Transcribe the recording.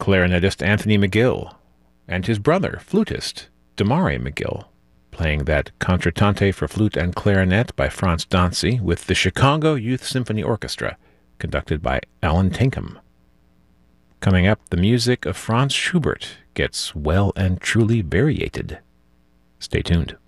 clarinetist Anthony McGill, and his brother, flutist Damari McGill, playing that concertante for flute and clarinet by Franz Dancy with the Chicago Youth Symphony Orchestra, conducted by Alan Tinkham. Coming up, the music of Franz Schubert gets well and truly variated. Stay tuned.